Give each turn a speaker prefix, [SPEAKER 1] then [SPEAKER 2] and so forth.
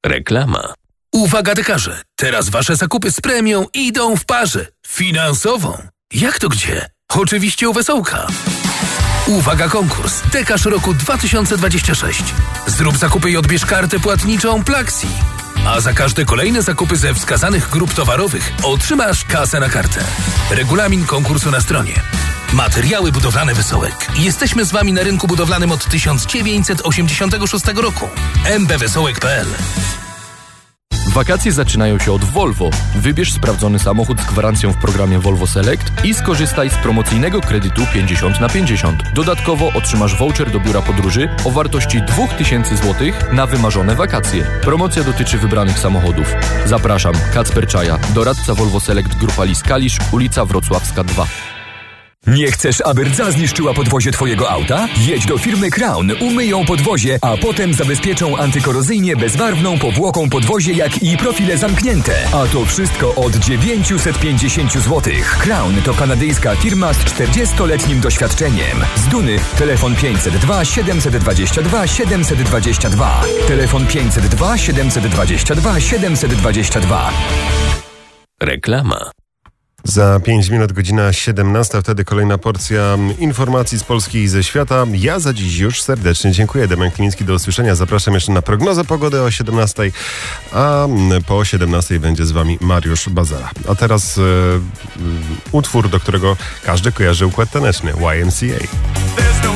[SPEAKER 1] Reklama. Uwaga dekarze, teraz wasze zakupy z premią idą w parze. Finansową. Jak to gdzie? Oczywiście u Wesołka. Uwaga konkurs. Dekarz roku 2026. Zrób zakupy i odbierz kartę płatniczą Plaxi. A za każde kolejne zakupy ze wskazanych grup towarowych otrzymasz kasę na kartę. Regulamin konkursu na stronie. Materiały budowlane Wesołek. Jesteśmy z wami na rynku budowlanym od 1986 roku. mbwesołek.pl.
[SPEAKER 2] Wakacje zaczynają się od Volvo. Wybierz sprawdzony samochód z gwarancją w programie Volvo Select i skorzystaj z promocyjnego kredytu 50/50. Dodatkowo otrzymasz voucher do biura podróży o wartości 2000 zł na wymarzone wakacje. Promocja dotyczy wybranych samochodów. Zapraszam, Kacper Czaja, doradca Volvo Select Grupa Lis-Kalisz, ulica Wrocławska 2.
[SPEAKER 3] Nie chcesz, aby rdza zniszczyła podwozie twojego auta? Jedź do firmy Crown, umyją podwozie, a potem zabezpieczą antykorozyjnie bezbarwną powłoką podwozie, jak i profile zamknięte. A to wszystko od 950 zł. Crown to kanadyjska firma z 40-letnim doświadczeniem. Z Duny telefon 502 722 722. Telefon 502 722 722.
[SPEAKER 1] Reklama.
[SPEAKER 4] Za 5 minut godzina 17, wtedy kolejna porcja informacji z Polski i ze świata. Ja za dziś już serdecznie dziękuję. Damian Klimiński, do usłyszenia. Zapraszam jeszcze na prognozę pogody o 17, a po 17 będzie z wami Mariusz Bazara. A teraz utwór, do którego każdy kojarzy układ taneczny, YMCA.